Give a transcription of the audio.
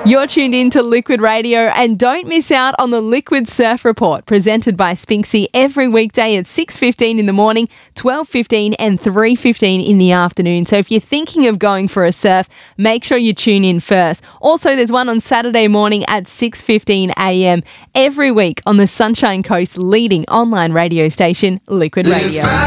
You're tuned in to Liquid Radio, and don't miss out on the Liquid Surf Report presented by Spinksy every weekday at 6:15 in the morning, 12:15 and 3:15 in the afternoon. So if you're thinking of going for a surf, make sure you tune in first. Also, there's one on Saturday morning at 6:15 a.m. every week on the Sunshine Coast's leading online radio station, Liquid Radio.